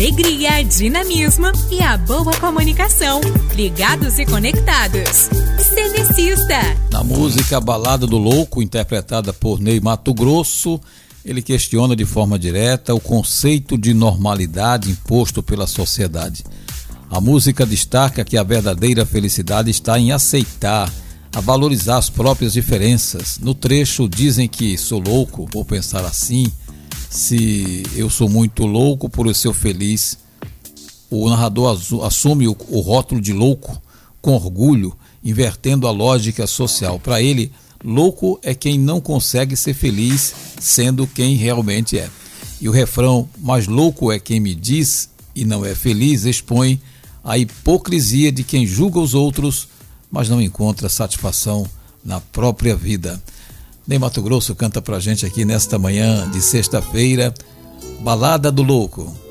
alegria, dinamismo e a boa comunicação. Ligados e conectados. Cenecista. Na música Balada do Louco, interpretada por Ney Matogrosso, ele questiona de forma direta o conceito de normalidade imposto pela sociedade. A música destaca que a verdadeira felicidade está em aceitar, a valorizar as próprias diferenças. No trecho dizem que sou louco, vou pensar assim, se eu sou muito louco por eu ser feliz. O narrador assume o rótulo de louco com orgulho, invertendo a lógica social. Para ele, louco é quem não consegue ser feliz sendo quem realmente é. E o refrão, mas louco é quem me diz e não é feliz, expõe a hipocrisia de quem julga os outros, mas não encontra satisfação na própria vida. Ney Matogrosso canta pra gente aqui nesta manhã de sexta-feira, Balada do Louco.